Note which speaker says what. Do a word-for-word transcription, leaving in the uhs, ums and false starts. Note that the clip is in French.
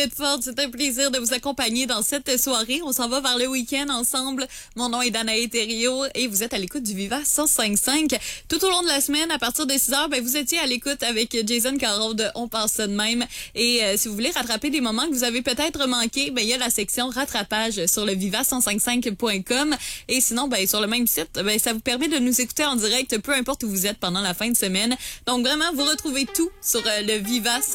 Speaker 1: Ford, c'est un plaisir de vous accompagner dans cette soirée. On s'en va vers le week-end ensemble. Mon nom est Danae Thériault et vous êtes à l'écoute du Viva cent cinq cinq. Tout au long de la semaine, à partir de six heures, ben, vous étiez à l'écoute avec Jason Caron de On pense ça de même. Et euh, si vous voulez rattraper des moments que vous avez peut-être manqués, ben, il y a la section rattrapage sur le viva cent cinquante-cinq point com. Et sinon, ben, sur le même site, ben, ça vous permet de nous écouter en direct, peu importe où vous êtes pendant la fin de semaine. Donc vraiment, vous retrouvez tout sur euh, le Viva